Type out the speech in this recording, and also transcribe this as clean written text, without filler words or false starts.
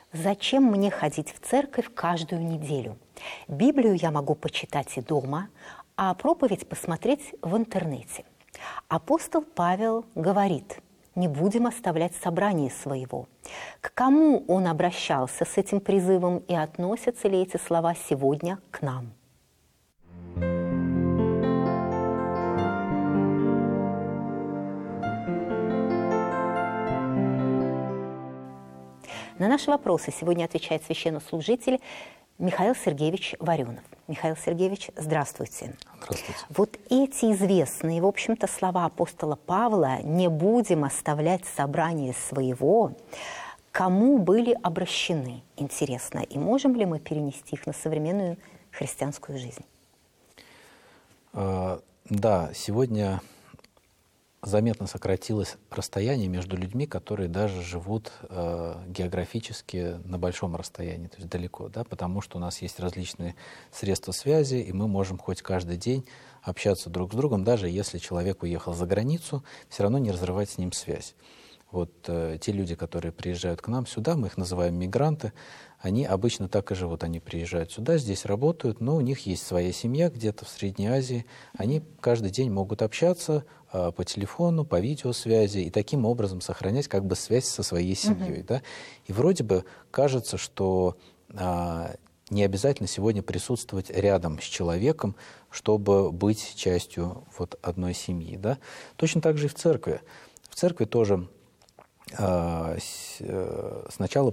Зачем мне ходить в церковь каждую неделю? Библию я могу почитать и дома, а проповедь посмотреть в интернете. Апостол Павел говорит: не будем оставлять собрание своего. К кому он обращался с этим призывом и относятся ли эти слова сегодня к нам? На наши вопросы сегодня отвечает священнослужитель Михаил Сергеевич Варионов. Михаил Сергеевич, здравствуйте. Здравствуйте. Вот эти известные, в общем-то, слова апостола Павла «не будем оставлять собрание своего», кому были обращены, интересно, и можем ли мы перенести их на современную христианскую жизнь? Да, сегодня заметно сократилось расстояние между людьми, которые даже живут географически на большом расстоянии, то есть далеко, да, потому что у нас есть различные средства связи, и мы можем хоть каждый день общаться друг с другом, даже если человек уехал за границу, все равно не разрывать с ним связь. Вот те люди, которые приезжают к нам сюда, мы их называем мигранты, они обычно так и живут. Они приезжают сюда, здесь работают, но у них есть своя семья где-то в Средней Азии. Они каждый день могут общаться по телефону, по видеосвязи и таким образом сохранять как бы связь со своей семьей. Да? И вроде бы кажется, что не обязательно сегодня присутствовать рядом с человеком, чтобы быть частью вот одной семьи. Да? Точно так же и в церкви. В церкви тоже сначала